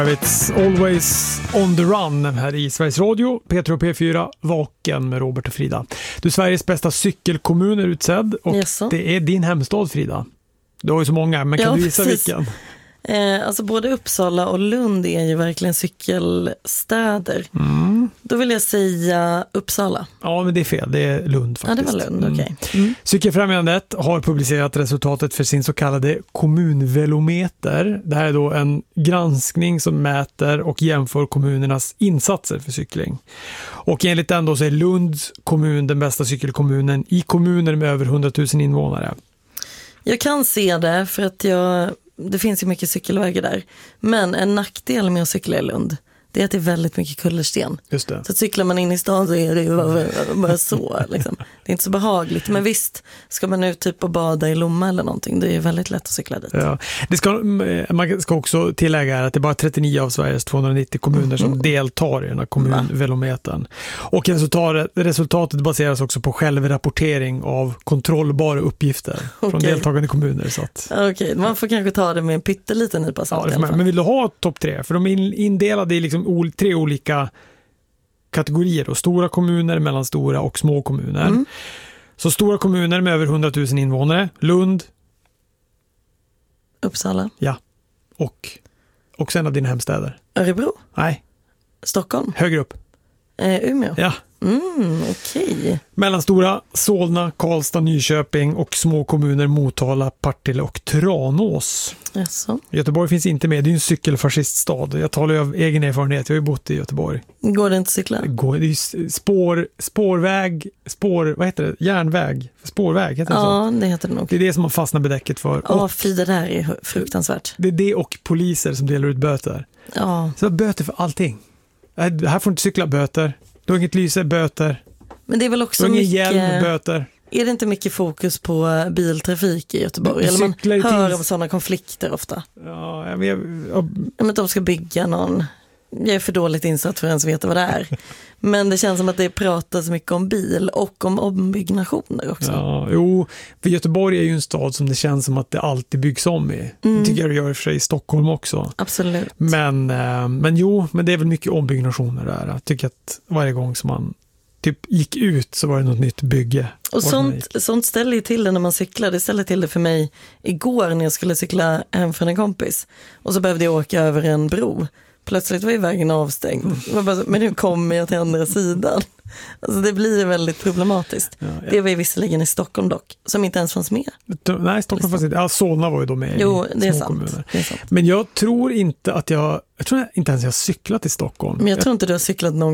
It's always on the run här i Sveriges Radio, Peter och P4, Vaken med Robert och Frida. Du, Sveriges bästa cykelkommun är utsedd och det är din hemstad, Frida. Du har ju så många, men kan du visa vilken? Alltså både Uppsala och Lund är ju verkligen cykelstäder. Då vill jag säga Uppsala. Ja, men det är fel. Det är Lund faktiskt. Ja, det var Lund, okej. Cykelfrämjandet har publicerat resultatet för sin så kallade kommunvelometer. Det här är då en granskning som mäter och jämför kommunernas insatser för cykling. Och enligt den då så är Lunds kommun den bästa cykelkommunen i kommuner med över 100 000 invånare. Jag kan se det för att det finns ju mycket cykelvägar där. Men en nackdel med att cykla i Lund, det är att det är väldigt mycket kullersten. Just det. Så cyklar man in i stan så är det ju bara så. Liksom. Det är inte så behagligt. Men visst, ska man ut typ och bada i Lomma eller någonting, det är väldigt lätt att cykla dit. Ja. Man ska också tillägga att det är bara 39 av Sveriges 290 kommuner som deltar i den här kommunvelometern. Och resultatet baseras också på självrapportering av kontrollbara uppgifter från deltagande kommuner. Okej, man får kanske ta det med en pytteliten nypa salt. Men vill du ha topp 3? För de är indelade i liksom 3 olika kategorier då. Stora kommuner, mellanstora och små kommuner. Så stora kommuner med över 100 000 invånare, Lund, Uppsala. Ja. Och sen av dina hemstäder. Örebro? Nej. Stockholm? Högre upp. Umeå? Ja. Okej. Mellanstora, Solna, Karlstad, Nyköping och små kommuner Motala, Partille och Tranås. Jaså. Göteborg finns inte med, det är en cykelfasciststad. Jag talar ju av egen erfarenhet, jag har ju bott i Göteborg. Går det inte att cykla? Det är ju spårväg, vad heter det? Järnväg, spårväg heter det så? Ja, det heter det nog. Det är det som man fastnar bedäcket för. Ja, fy, det där är fruktansvärt. Det är det och poliser som delar ut böter. Ja. Så böter för allting. Här får inte cykla, böter. Du har inget lyse, böter. Men det är väl också mycket hjälm, böter. Är det inte mycket fokus på biltrafik i Göteborg? Eller man hör om sådana konflikter ofta. Ja, men de ska bygga någon. Jag är för dåligt insatt för att ens veta vad det är. Men det känns som att det pratas mycket om bil och om ombyggnationer också. Ja, jo, för Göteborg är ju en stad som det känns som att det alltid byggs om i. Det tycker jag det gör i sig i Stockholm också. Absolut. Men det är väl mycket ombyggnationer där. Jag tycker att varje gång som man typ gick ut så var det något nytt bygge. Och sånt ställer ju till det när man cyklar. Det ställer till det för mig igår när jag skulle cykla hem från en kompis. Och så behövde jag åka över en bro. Plötsligt var ju vägen avstängd. Men nu kommer jag till andra sidan. Alltså det blir väldigt problematiskt. Ja. Det var ju visserligen i Stockholm dock, som inte ens fanns med. Nej, Stockholm fanns inte. Ja, Solna var ju då med. Jo, det är små sant. Kommuner. Det är sant. Men jag tror inte att jag tror inte ens jag cyklat i Stockholm. Men jag tror inte du har cyklat någon